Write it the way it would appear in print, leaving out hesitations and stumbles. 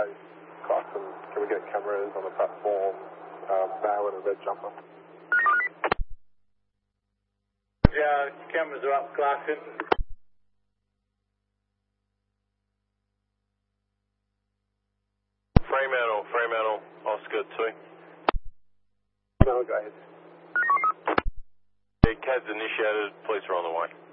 Chase, Clarkson, can we get cameras on the platform, now in a red jumper? Yeah, cameras are up, Clarkson. Fremantle, Oscar 2. No, go ahead. Yeah, CAD's initiated, police are on the way.